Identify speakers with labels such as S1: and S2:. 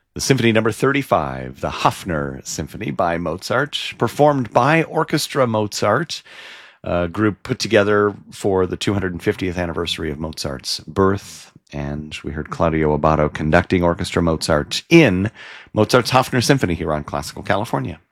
S1: The Symphony Number 35, the Hafner Symphony by Mozart, performed by Orchestra Mozart, a group put together for the 250th anniversary of Mozart's birth. And we heard Claudio Abbado conducting Orchestra Mozart in Mozart's Hafner Symphony here on Classical California.